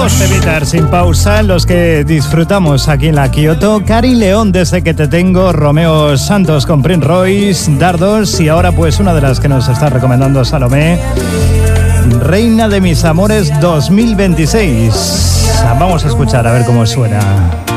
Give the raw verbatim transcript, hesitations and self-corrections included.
Dos temitas sin pausa en los que disfrutamos aquí en la Kioto. Cari León, Desde que te tengo, Romeo Santos con Prince Royce, Dardos, y ahora pues una de las que nos está recomendando Salomé, Reina de mis amores dos mil veintiséis. Vamos a escuchar a ver cómo suena.